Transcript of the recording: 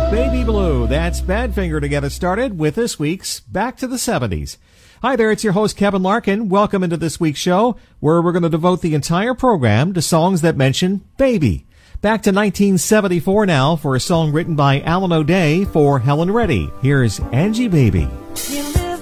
Baby Blue, that's Badfinger to get us started with this week's Back to the 70s. Hi there, it's your host Kevin Larkin. Welcome into this week's show, where we're going to devote the entire program to songs that mention baby. Back to 1974 now for a song written by Alan O'Day for Helen Reddy. Here's Angie Baby.